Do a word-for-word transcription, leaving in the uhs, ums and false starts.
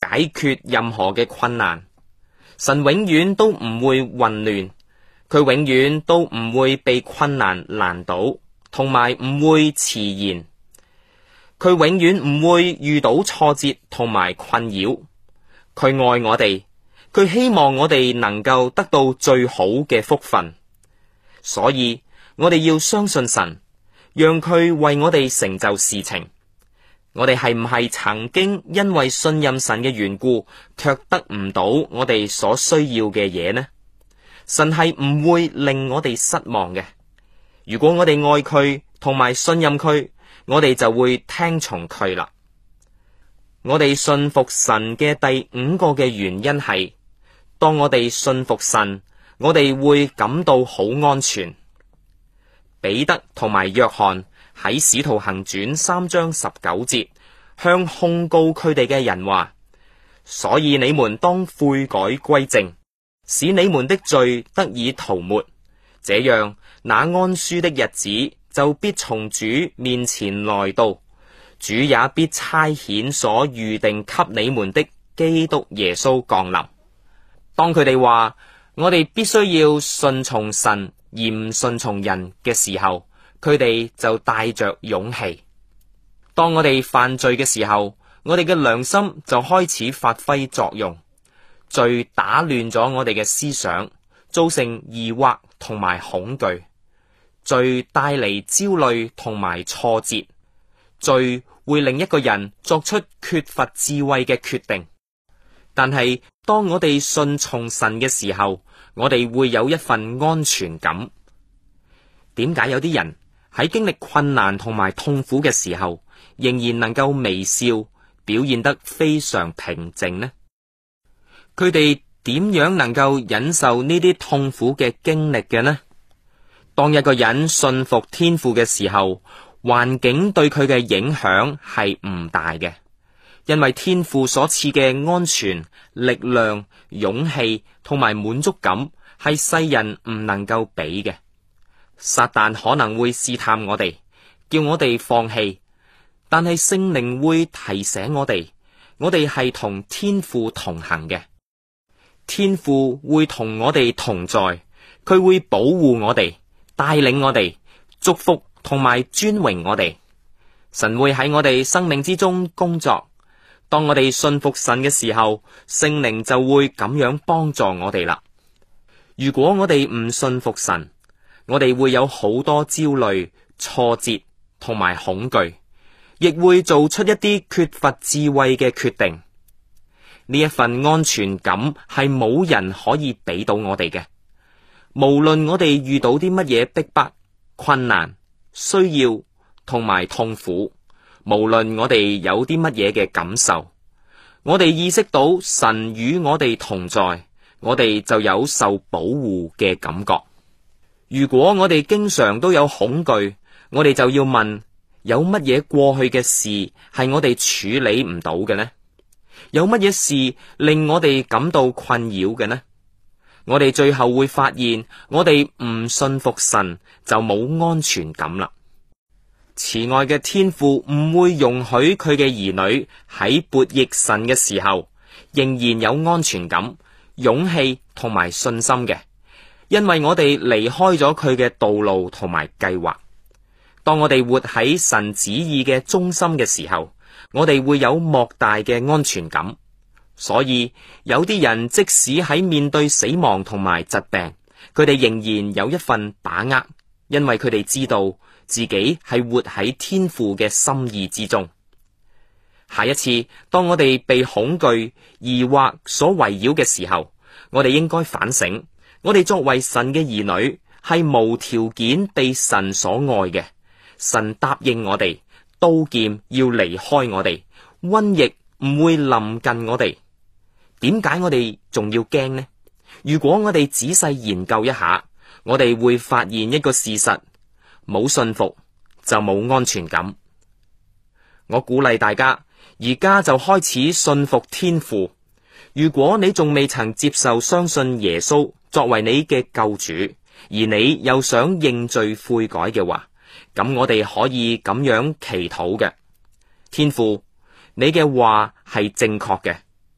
解決任何嘅困難。神永遠都唔會混亂，佢永遠都唔會被困難難倒，同埋唔會遲延。佢永遠唔會遇到挫折同埋困擾。佢愛我哋，佢希望我哋能夠得到最好嘅福分。所以我哋要相信神，讓佢為我哋成就事情。我哋係唔係曾經因為信任神嘅緣故，卻得唔到我哋所需要嘅嘢呢？神係唔會令我哋失望嘅。如果我哋愛佢同埋信任佢，我哋就會聽從佢啦。我哋信服神嘅第五個嘅原因係，當我哋信服神，我哋會感到好安全。彼得同埋約翰喺使徒行傳三章十九節向控告佢哋嘅人話，所以你們當悔改歸正，使你們的罪得以塗抹，這樣那安舒的日子就必從主面前來到，主也必差遣所預定給你們的基督耶穌降臨。當佢哋話我哋必須要順從神而唔順從人嘅時候，佢哋就帶着勇氣。當我哋犯罪嘅時候，我哋嘅良心就開始發揮作用，罪打亂咗我哋嘅思想，造成疑惑同埋恐懼，罪帶嚟焦慮同埋挫折，罪會令一個人作出缺乏智慧嘅決定。但係當我哋順從神嘅時候，我哋會有一份安全感。點解有啲人喺經歷困難同埋痛苦嘅時候，仍然能夠微笑，表現得非常平靜呢？佢哋點樣能夠忍受呢啲痛苦嘅經歷嘅呢？當一個人信服天父嘅時候，環境對佢嘅影響係唔大嘅，因為天父所賜嘅安全、力量、勇氣同埋滿足感係世人唔能夠比嘅。撒旦可能會試探我哋，叫我哋放棄，但係聖靈會提醒我哋，我哋係同天父同行嘅。天父會同我哋同在，佢會保護我哋，帶領我哋，祝福同埋尊榮我哋。神會喺我哋生命之中工作。當我哋信服神嘅時候，聖靈就會咁樣幫助我哋啦。如果我哋唔信服神，我哋會有好多焦慮、挫折同埋恐懼，亦會做出一啲缺乏智慧嘅決定。呢一份安全感係冇人可以俾到我哋嘅。無論我哋遇到啲乜嘢逼迫、困難、需要同埋痛苦，無論我哋有啲乜嘢嘅感受，我哋意識到神與我哋同在，我哋就有受保護嘅感覺。如果我哋經常都有恐懼，我哋就要問，有乜嘢過去嘅事係我哋處理唔到嘅呢？有乜嘢事令我哋感到困擾嘅呢？我哋最後會發現，我哋唔信服神就冇安全感啦。慈愛嘅天父唔會容許佢嘅兒女喺悖逆神嘅時候，仍然有安全感、勇氣同埋信心嘅。因為我哋離開咗佢嘅道路同埋計劃。當我哋活喺神旨意嘅中心嘅時候，我哋會有莫大嘅安全感。所以有啲人即使喺面對死亡同埋疾病，佢哋仍然有一份把握，因為佢哋知道自己係活喺天父嘅心意之中。下一次當我哋被恐懼、疑惑所圍繞嘅時候，我哋應該反省，我哋作為神嘅兒女，係無條件被神所愛嘅。神答應我哋，刀劍要離開我哋，瘟疫唔會臨近我哋。點解我哋仲要驚呢？如果我哋仔細研究一下，我哋會發現一個事實：冇信服就冇安全感。我鼓勵大家，而家就開始信服天父。如果你仲未曾接受相信耶穌作為你嘅救主，而你又想認罪悔改嘅話，咁我哋可以咁樣祈禱嘅：天父，你嘅話係正確嘅，